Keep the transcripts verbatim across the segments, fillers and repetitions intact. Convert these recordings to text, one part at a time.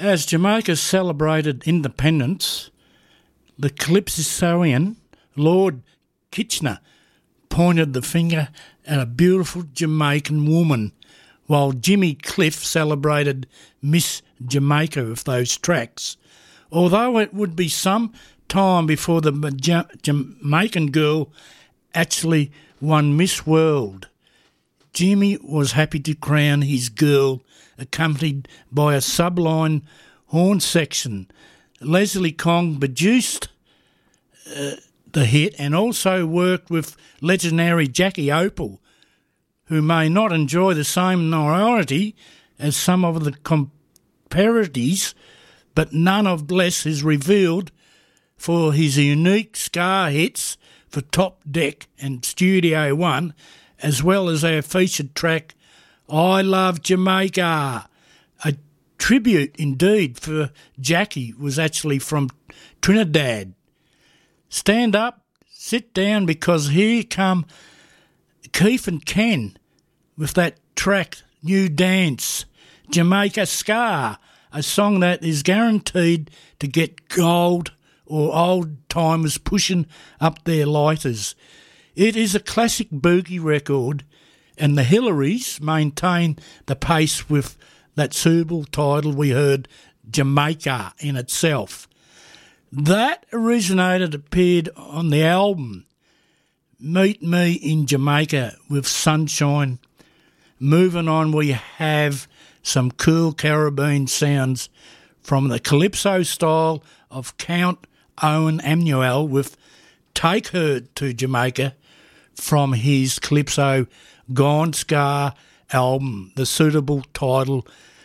as Jamaica celebrated independence, the Calypsonian Lord Kitchener pointed the finger at a beautiful Jamaican woman, while Jimmy Cliff celebrated Miss Jamaica with those tracks. Although it would be some time before the Ja- Jamaican girl actually won Miss World, Jimmy was happy to crown his girl, accompanied by a sublime horn section. Leslie Kong produced uh, the hit and also worked with legendary Jackie Opal, who may not enjoy the same notoriety as some of the comparatives, but none of less is revealed for his unique ska hits for Top Deck and Studio One, as well as our featured track, I Love Jamaica. A tribute indeed, for Jackie was actually from Trinidad. Stand up, sit down, because here come Keith and Ken with that track, New Dance, Jamaica Ska, a song that is guaranteed to get gold or old timers pushing up their lighters. It is a classic boogie record, and the Hillarys maintain the pace with that suitable title we heard, Jamaica, in itself. That originated, appeared on the album Meet Me in Jamaica with Sunshine. Moving on, we have some cool Caribbean sounds from the Calypso style of Count Owen Ammuel with Take Her to Jamaica from his Calypso Gone Ska album, the suitable title,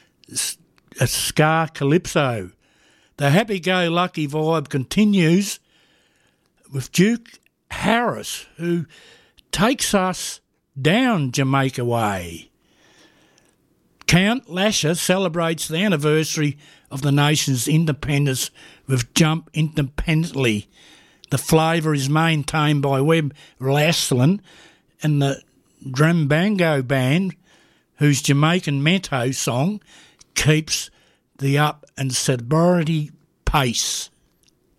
Ska Calypso. The happy-go-lucky vibe continues with Duke Harris, who takes us down Jamaica way. Count Lasher celebrates the anniversary of the nation's independence with Jump Independently. The flavour is maintained by Webb Laslin and the Drambango Band, whose Jamaican Mento song keeps the up and sobriety pace.